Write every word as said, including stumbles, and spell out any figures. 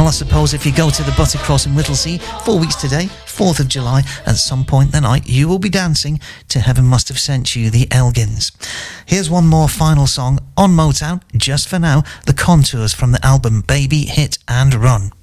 Well, I suppose if you go to the Buttercross in Whittlesea, four weeks today, fourth of July, at some point in the night, you will be dancing to Heaven Must Have Sent You, the Elgins. Here's one more final song on Motown, just for now, The Contours from the album Baby, Hit and Run.